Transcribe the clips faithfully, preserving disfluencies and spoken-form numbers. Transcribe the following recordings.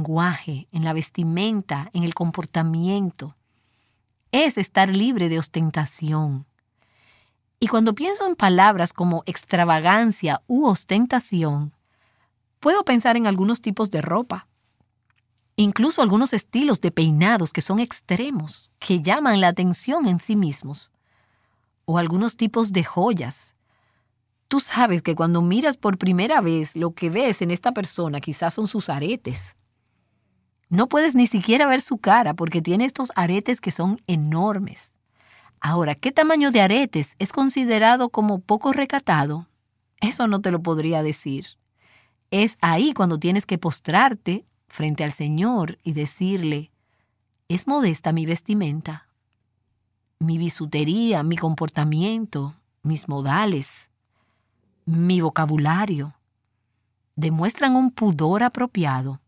lenguaje, en la vestimenta, en el comportamiento. Es estar libre de ostentación. Y cuando pienso en palabras como extravagancia u ostentación, puedo pensar en algunos tipos de ropa, incluso algunos estilos de peinados que son extremos, que llaman la atención en sí mismos, o algunos tipos de joyas. Tú sabes que cuando miras por primera vez, lo que ves en esta persona quizás son sus aretes. No puedes ni siquiera ver su cara porque tiene estos aretes que son enormes. Ahora, ¿qué tamaño de aretes es considerado como poco recatado? Eso no te lo podría decir. Es ahí cuando tienes que postrarte frente al Señor y decirle, ¿es modesta mi vestimenta? Mi bisutería, mi comportamiento, mis modales, mi vocabulario, ¿demuestran un pudor apropiado?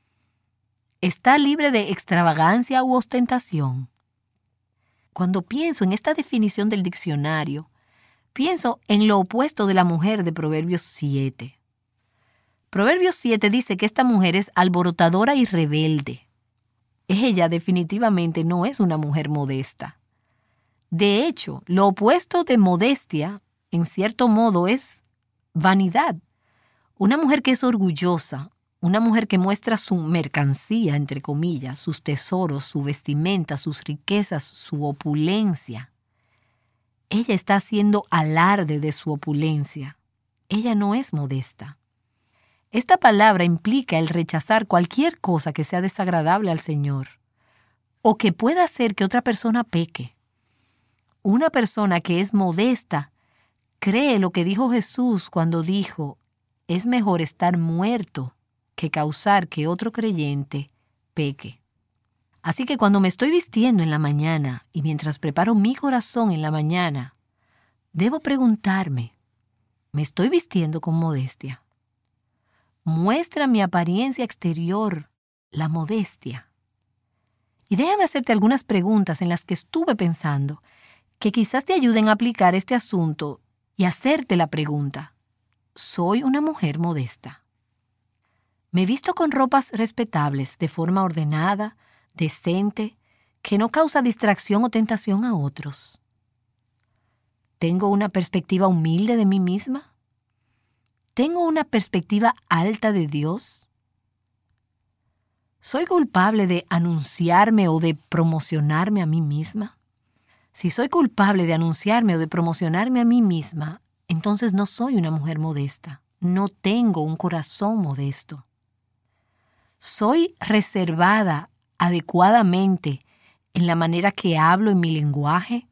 ¿Está libre de extravagancia u ostentación? Cuando pienso en esta definición del diccionario, pienso en lo opuesto de la mujer de Proverbios siete. Proverbios siete dice que esta mujer es alborotadora y rebelde. Ella definitivamente no es una mujer modesta. De hecho, lo opuesto de modestia, en cierto modo, es vanidad. Una mujer que es orgullosa, una mujer que muestra su mercancía, entre comillas, sus tesoros, su vestimenta, sus riquezas, su opulencia. Ella está haciendo alarde de su opulencia. Ella no es modesta. Esta palabra implica el rechazar cualquier cosa que sea desagradable al Señor o que pueda hacer que otra persona peque. Una persona que es modesta cree lo que dijo Jesús cuando dijo, es mejor estar muerto que causar que otro creyente peque. Así que cuando me estoy vistiendo en la mañana y mientras preparo mi corazón en la mañana, debo preguntarme, ¿me estoy vistiendo con modestia? ¿Muestra mi apariencia exterior la modestia? Y déjame hacerte algunas preguntas en las que estuve pensando que quizás te ayuden a aplicar este asunto y hacerte la pregunta, ¿soy una mujer modesta? Me visto con ropas respetables, de forma ordenada, decente, que no causa distracción o tentación a otros. ¿Tengo una perspectiva humilde de mí misma? ¿Tengo una perspectiva alta de Dios? ¿Soy culpable de anunciarme o de promocionarme a mí misma? Si soy culpable de anunciarme o de promocionarme a mí misma, entonces no soy una mujer modesta. No tengo un corazón modesto. ¿Soy reservada adecuadamente en la manera que hablo en mi lenguaje?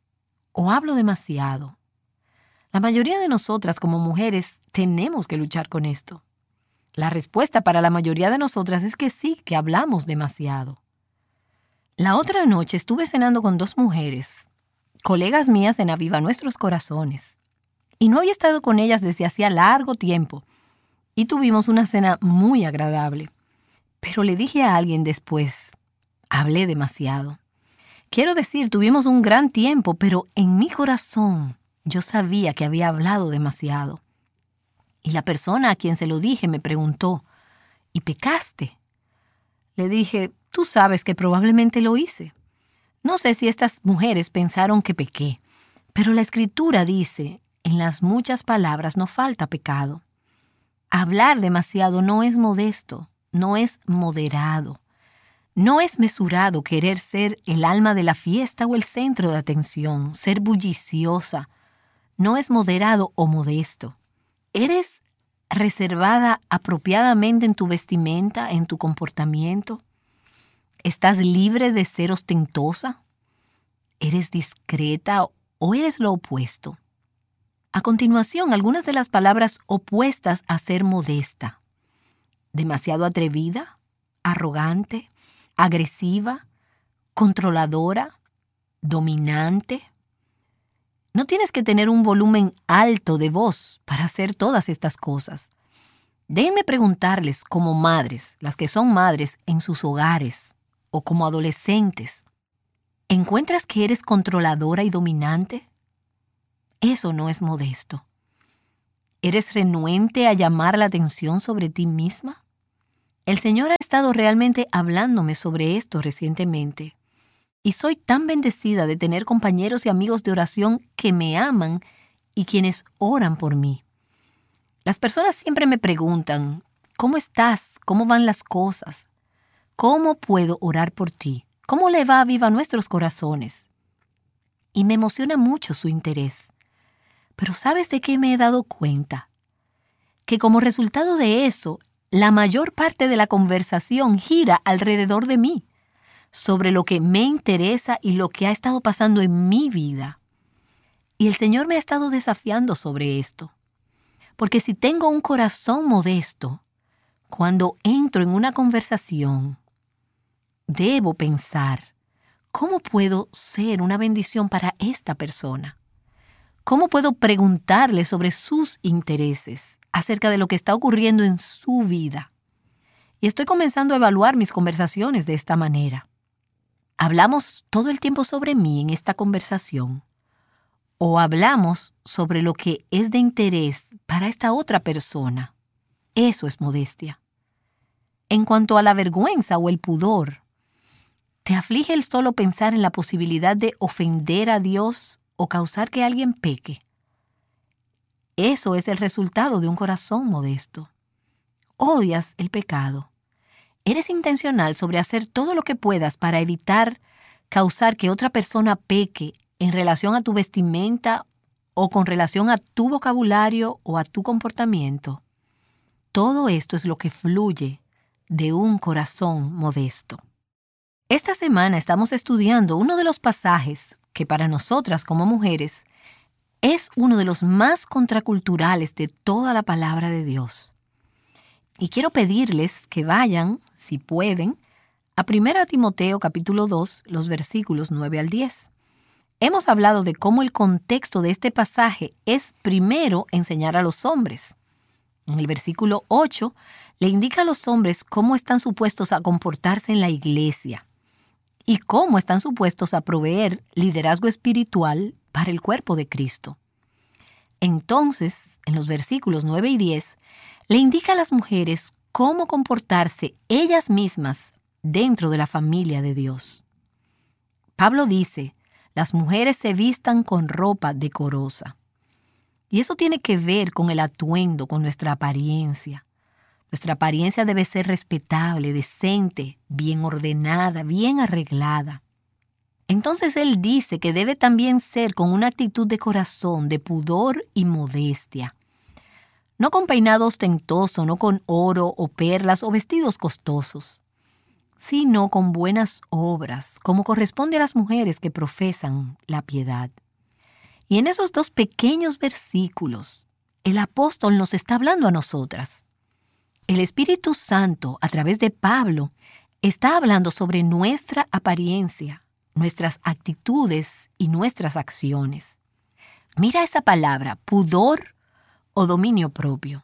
¿O hablo demasiado? La mayoría de nosotras como mujeres tenemos que luchar con esto. La respuesta para la mayoría de nosotras es que sí, que hablamos demasiado. La otra noche estuve cenando con dos mujeres, colegas mías en Aviva Nuestros Corazones, y no había estado con ellas desde hacía largo tiempo, y tuvimos una cena muy agradable. Pero le dije a alguien después, hablé demasiado. Quiero decir, tuvimos un gran tiempo, pero en mi corazón yo sabía que había hablado demasiado. Y la persona a quien se lo dije me preguntó, ¿y pecaste? Le dije, tú sabes que probablemente lo hice. No sé si estas mujeres pensaron que pequé, pero la Escritura dice, en las muchas palabras no falta pecado. Hablar demasiado no es modesto. No es moderado. No es mesurado querer ser el alma de la fiesta o el centro de atención, ser bulliciosa. No es moderado o modesto. ¿Eres reservada apropiadamente en tu vestimenta, en tu comportamiento? ¿Estás libre de ser ostentosa? ¿Eres discreta o eres lo opuesto? A continuación, algunas de las palabras opuestas a ser modesta. Demasiado atrevida, arrogante, agresiva, controladora, dominante. No tienes que tener un volumen alto de voz para hacer todas estas cosas. Déjenme preguntarles como madres, las que son madres en sus hogares, o como adolescentes, ¿encuentras que eres controladora y dominante? Eso no es modesto. ¿Eres renuente a llamar la atención sobre ti misma? El Señor ha estado realmente hablándome sobre esto recientemente. Y soy tan bendecida de tener compañeros y amigos de oración que me aman y quienes oran por mí. Las personas siempre me preguntan, ¿cómo estás? ¿Cómo van las cosas? ¿Cómo puedo orar por ti? ¿Cómo le va a Viva Nuestros Corazones? Y me emociona mucho su interés. Pero ¿sabes de qué me he dado cuenta? Que como resultado de eso, la mayor parte de la conversación gira alrededor de mí, sobre lo que me interesa y lo que ha estado pasando en mi vida. Y el Señor me ha estado desafiando sobre esto. Porque si tengo un corazón modesto, cuando entro en una conversación, debo pensar, ¿cómo puedo ser una bendición para esta persona? ¿Cómo puedo preguntarle sobre sus intereses, acerca de lo que está ocurriendo en su vida? Y estoy comenzando a evaluar mis conversaciones de esta manera. ¿Hablamos todo el tiempo sobre mí en esta conversación? ¿O hablamos sobre lo que es de interés para esta otra persona? Eso es modestia. En cuanto a la vergüenza o el pudor, ¿te aflige el solo pensar en la posibilidad de ofender a Dios o causar que alguien peque? Eso es el resultado de un corazón modesto. Odias el pecado. Eres intencional sobre hacer todo lo que puedas para evitar causar que otra persona peque en relación a tu vestimenta o con relación a tu vocabulario o a tu comportamiento. Todo esto es lo que fluye de un corazón modesto. Esta semana estamos estudiando uno de los pasajes que para nosotras como mujeres es uno de los más contraculturales de toda la palabra de Dios. Y quiero pedirles que vayan, si pueden, a primera Timoteo capítulo dos, los versículos nueve al diez. Hemos hablado de cómo el contexto de este pasaje es primero enseñar a los hombres. En el versículo ocho le indica a los hombres cómo están supuestos a comportarse en la iglesia y cómo están supuestos a proveer liderazgo espiritual para el cuerpo de Cristo. Entonces, en los versículos nueve y diez, le indica a las mujeres cómo comportarse ellas mismas dentro de la familia de Dios. Pablo dice, las mujeres se vistan con ropa decorosa. Y eso tiene que ver con el atuendo, con nuestra apariencia. Nuestra apariencia debe ser respetable, decente, bien ordenada, bien arreglada. Entonces él dice que debe también ser con una actitud de corazón, de pudor y modestia. No con peinado ostentoso, no con oro o perlas o vestidos costosos, sino con buenas obras, como corresponde a las mujeres que profesan la piedad. Y en esos dos pequeños versículos, el apóstol nos está hablando a nosotras. El Espíritu Santo, a través de Pablo, está hablando sobre nuestra apariencia, nuestras actitudes y nuestras acciones. Mira esa palabra, pudor o dominio propio.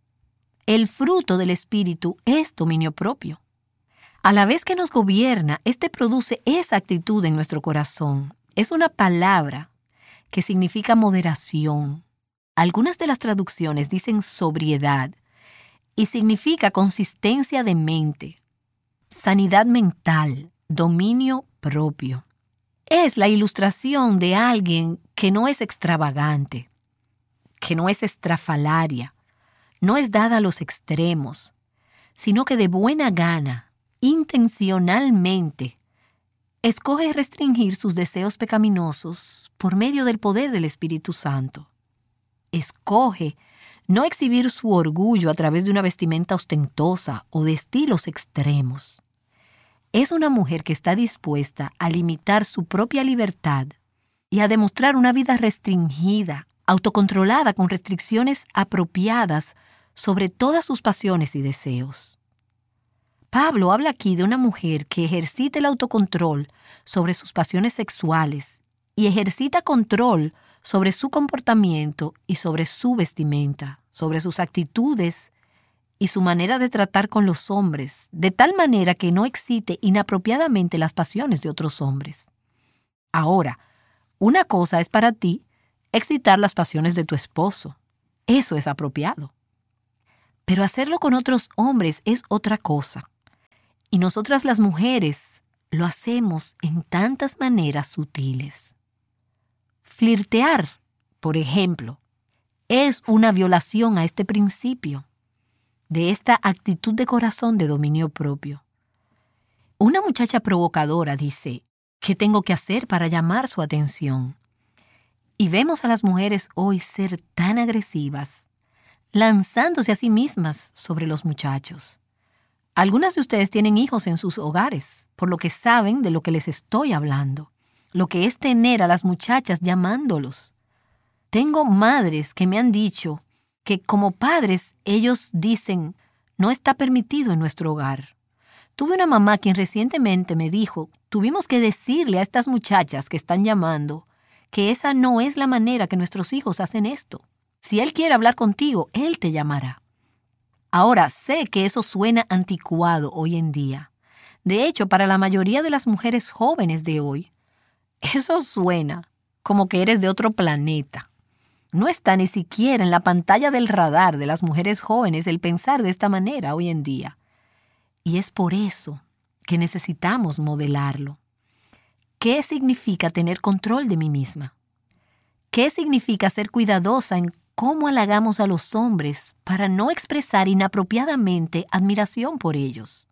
El fruto del Espíritu es dominio propio. A la vez que nos gobierna, este produce esa actitud en nuestro corazón. Es una palabra que significa moderación. Algunas de las traducciones dicen sobriedad y significa consistencia de mente, sanidad mental, dominio propio. Es la ilustración de alguien que no es extravagante, que no es estrafalaria, no es dada a los extremos, sino que de buena gana, intencionalmente, escoge restringir sus deseos pecaminosos por medio del poder del Espíritu Santo. Escoge no exhibir su orgullo a través de una vestimenta ostentosa o de estilos extremos. Es una mujer que está dispuesta a limitar su propia libertad y a demostrar una vida restringida, autocontrolada con restricciones apropiadas sobre todas sus pasiones y deseos. Pablo habla aquí de una mujer que ejercita el autocontrol sobre sus pasiones sexuales y ejercita control sobre su comportamiento y sobre su vestimenta, sobre sus actitudes y su manera de tratar con los hombres, de tal manera que no excite inapropiadamente las pasiones de otros hombres. Ahora, una cosa es para ti excitar las pasiones de tu esposo. Eso es apropiado. Pero hacerlo con otros hombres es otra cosa. Y nosotras las mujeres lo hacemos en tantas maneras sutiles. Flirtear, por ejemplo, es una violación a este principio, de esta actitud de corazón de dominio propio. Una muchacha provocadora dice, ¿qué tengo que hacer para llamar su atención? Y vemos a las mujeres hoy ser tan agresivas, lanzándose a sí mismas sobre los muchachos. Algunas de ustedes tienen hijos en sus hogares, por lo que saben de lo que les estoy hablando, lo que es tener a las muchachas llamándolos. Tengo madres que me han dicho que como padres ellos dicen, no está permitido en nuestro hogar. Tuve una mamá quien recientemente me dijo, tuvimos que decirle a estas muchachas que están llamando que esa no es la manera que nuestros hijos hacen esto. Si él quiere hablar contigo, él te llamará. Ahora, sé que eso suena anticuado hoy en día. De hecho, para la mayoría de las mujeres jóvenes de hoy, eso suena como que eres de otro planeta. No está ni siquiera en la pantalla del radar de las mujeres jóvenes el pensar de esta manera hoy en día. Y es por eso que necesitamos modelarlo. ¿Qué significa tener control de mí misma? ¿Qué significa ser cuidadosa en cómo halagamos a los hombres para no expresar inapropiadamente admiración por ellos?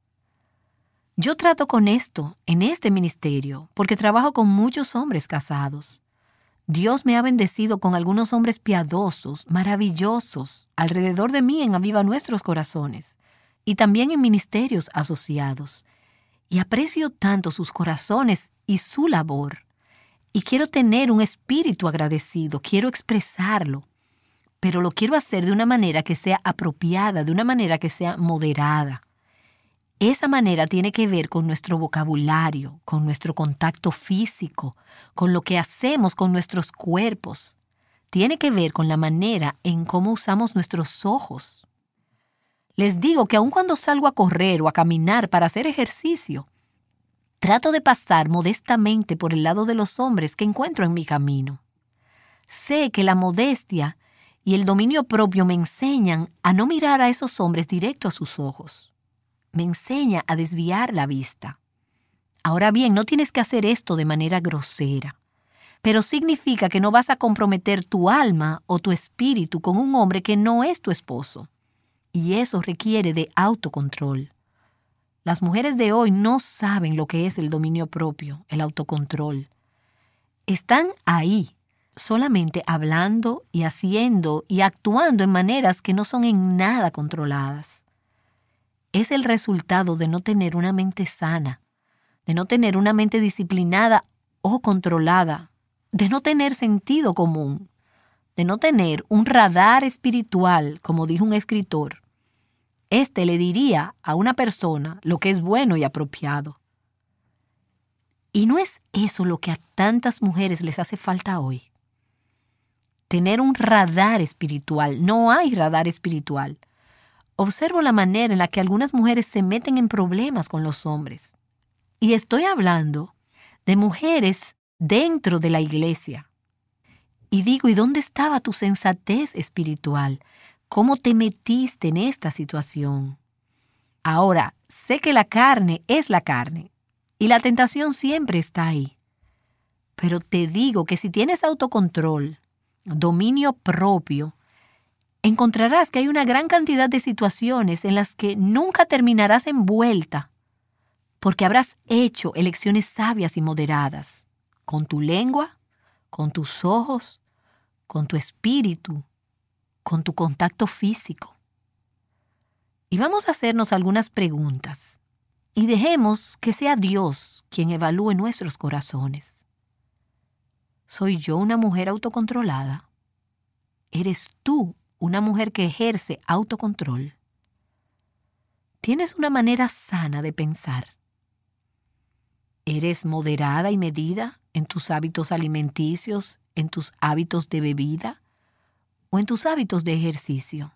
Yo trato con esto en este ministerio porque trabajo con muchos hombres casados. Dios me ha bendecido con algunos hombres piadosos, maravillosos, alrededor de mí en Aviva Nuestros Corazones y también en ministerios asociados. Y aprecio tanto sus corazones y su labor. Y quiero tener un espíritu agradecido, quiero expresarlo, pero lo quiero hacer de una manera que sea apropiada, de una manera que sea moderada. Esa manera tiene que ver con nuestro vocabulario, con nuestro contacto físico, con lo que hacemos con nuestros cuerpos. Tiene que ver con la manera en cómo usamos nuestros ojos. Les digo que aun cuando salgo a correr o a caminar para hacer ejercicio, trato de pasar modestamente por el lado de los hombres que encuentro en mi camino. Sé que la modestia y el dominio propio me enseñan a no mirar a esos hombres directo a sus ojos. Me enseña a desviar la vista. Ahora bien, no tienes que hacer esto de manera grosera, pero significa que no vas a comprometer tu alma o tu espíritu con un hombre que no es tu esposo. Y eso requiere de autocontrol. Las mujeres de hoy no saben lo que es el dominio propio, el autocontrol. Están ahí, solamente hablando y haciendo y actuando en maneras que no son en nada controladas. Es el resultado de no tener una mente sana, de no tener una mente disciplinada o controlada, de no tener sentido común, de no tener un radar espiritual, como dijo un escritor. Este le diría a una persona lo que es bueno y apropiado. ¿Y no es eso lo que a tantas mujeres les hace falta hoy? Tener un radar espiritual. No hay radar espiritual. Observo la manera en la que algunas mujeres se meten en problemas con los hombres. Y estoy hablando de mujeres dentro de la iglesia. Y digo, ¿y dónde estaba tu sensatez espiritual? ¿Cómo te metiste en esta situación? Ahora, sé que la carne es la carne y la tentación siempre está ahí. Pero te digo que si tienes autocontrol, dominio propio, encontrarás que hay una gran cantidad de situaciones en las que nunca terminarás envuelta porque habrás hecho elecciones sabias y moderadas con tu lengua, con tus ojos, con tu espíritu, con tu contacto físico. Y vamos a hacernos algunas preguntas y dejemos que sea Dios quien evalúe nuestros corazones. ¿Soy yo una mujer autocontrolada? ¿Eres tú una mujer que ejerce autocontrol? ¿Tienes una manera sana de pensar? ¿Eres moderada y medida en tus hábitos alimenticios, en tus hábitos de bebida o en tus hábitos de ejercicio?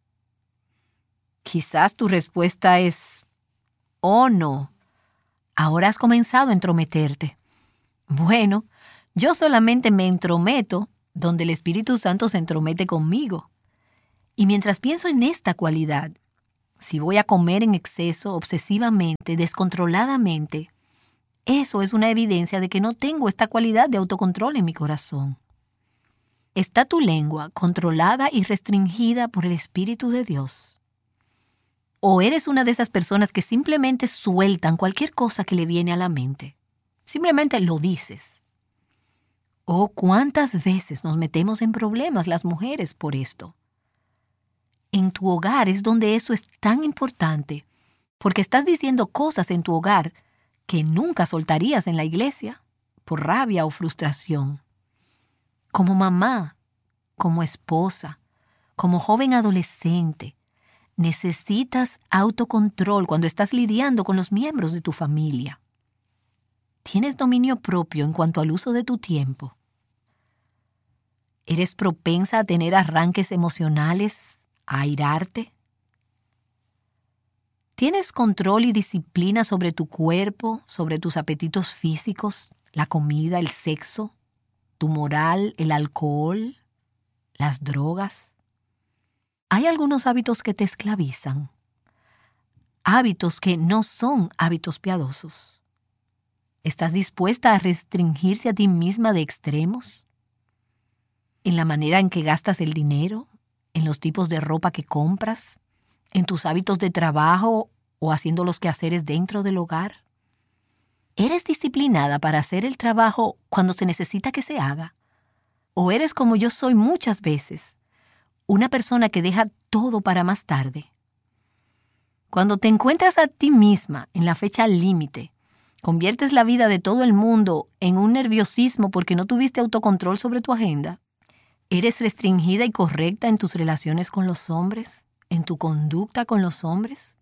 Quizás tu respuesta es, oh no, ahora has comenzado a entrometerte. Bueno, yo solamente me entrometo donde el Espíritu Santo se entromete conmigo. Y mientras pienso en esta cualidad, si voy a comer en exceso, obsesivamente, descontroladamente, eso es una evidencia de que no tengo esta cualidad de autocontrol en mi corazón. ¿Está tu lengua controlada y restringida por el Espíritu de Dios? ¿O eres una de esas personas que simplemente sueltan cualquier cosa que le viene a la mente? Simplemente lo dices. Oh, ¿cuántas veces nos metemos en problemas las mujeres por esto? En tu hogar es donde eso es tan importante, porque estás diciendo cosas en tu hogar que nunca soltarías en la iglesia, por rabia o frustración. Como mamá, como esposa, como joven adolescente, necesitas autocontrol cuando estás lidiando con los miembros de tu familia. ¿Tienes dominio propio en cuanto al uso de tu tiempo? ¿Eres propensa a tener arranques emocionales, a airarte? ¿Tienes control y disciplina sobre tu cuerpo, sobre tus apetitos físicos, la comida, el sexo, tu moral, el alcohol, las drogas? Hay algunos hábitos que te esclavizan, hábitos que no son hábitos piadosos. ¿Estás dispuesta a restringirte a ti misma de extremos? ¿En la manera en que gastas el dinero? ¿En los tipos de ropa que compras? ¿En tus hábitos de trabajo o haciendo los quehaceres dentro del hogar? ¿Eres disciplinada para hacer el trabajo cuando se necesita que se haga? ¿O eres como yo soy muchas veces, una persona que deja todo para más tarde? Cuando te encuentras a ti misma en la fecha límite, conviertes la vida de todo el mundo en un nerviosismo porque no tuviste autocontrol sobre tu agenda. ¿Eres restringida y correcta en tus relaciones con los hombres? ¿En tu conducta con los hombres?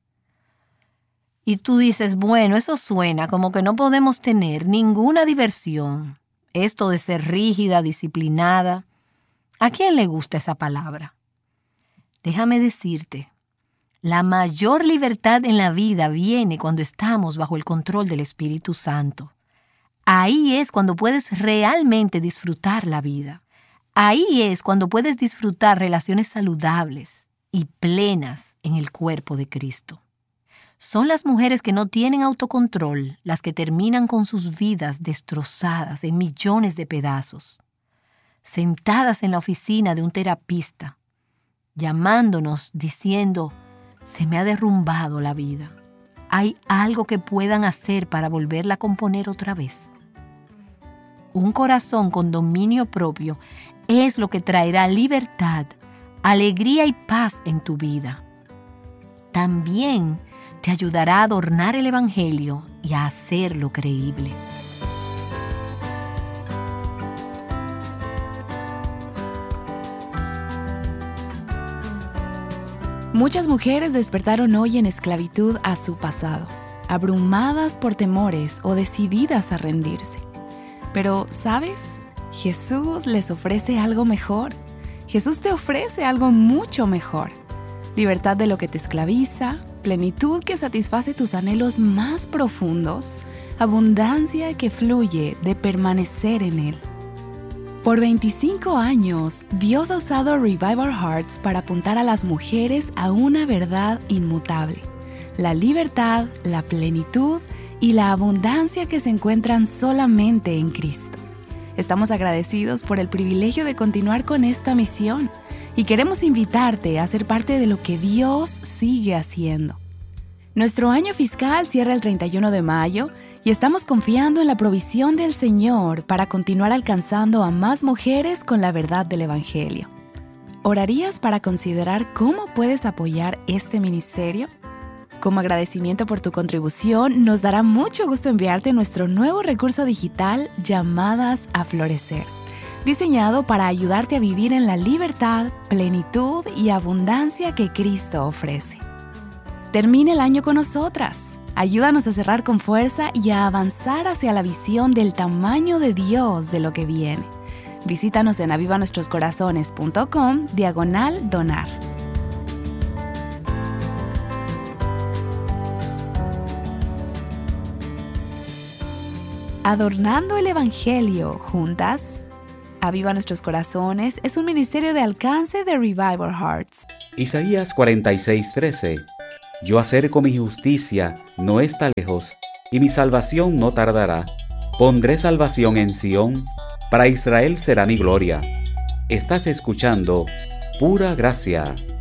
Y tú dices, bueno, eso suena como que no podemos tener ninguna diversión. Esto de ser rígida, disciplinada. ¿A quién le gusta esa palabra? Déjame decirte, la mayor libertad en la vida viene cuando estamos bajo el control del Espíritu Santo. Ahí es cuando puedes realmente disfrutar la vida. Ahí es cuando puedes disfrutar relaciones saludables y plenas en el cuerpo de Cristo. Son las mujeres que no tienen autocontrol las que terminan con sus vidas destrozadas en millones de pedazos, sentadas en la oficina de un terapista, llamándonos diciendo, se me ha derrumbado la vida. ¿Hay algo que puedan hacer para volverla a componer otra vez? Un corazón con dominio propio es lo que traerá libertad, alegría y paz en tu vida. También te ayudará a adornar el Evangelio y a hacerlo creíble. Muchas mujeres despertaron hoy en esclavitud a su pasado, abrumadas por temores o decididas a rendirse. Pero, ¿sabes? Jesús les ofrece algo mejor. Jesús te ofrece algo mucho mejor. Libertad de lo que te esclaviza, plenitud que satisface tus anhelos más profundos, abundancia que fluye de permanecer en Él. Por veinticinco años, Dios ha usado Revive Our Hearts para apuntar a las mujeres a una verdad inmutable: la libertad, la plenitud y la abundancia que se encuentran solamente en Cristo. Estamos agradecidos por el privilegio de continuar con esta misión y queremos invitarte a ser parte de lo que Dios sigue haciendo. Nuestro año fiscal cierra el treinta y uno de mayo y estamos confiando en la provisión del Señor para continuar alcanzando a más mujeres con la verdad del Evangelio. ¿Orarías para considerar cómo puedes apoyar este ministerio? Como agradecimiento por tu contribución, nos dará mucho gusto enviarte nuestro nuevo recurso digital Llamadas a Florecer, diseñado para ayudarte a vivir en la libertad, plenitud y abundancia que Cristo ofrece. Termina el año con nosotras. Ayúdanos a cerrar con fuerza y a avanzar hacia la visión del tamaño de Dios de lo que viene. Visítanos en avivanuestroscorazones punto com diagonal donar. Adornando el Evangelio juntas. Aviva Nuestros Corazones es un ministerio de alcance de Revive Our Hearts. Isaías cuarenta y seis, trece. Yo acerco mi justicia, no está lejos, y mi salvación no tardará. Pondré salvación en Sión, para Israel será mi gloria. Estás escuchando Pura Gracia.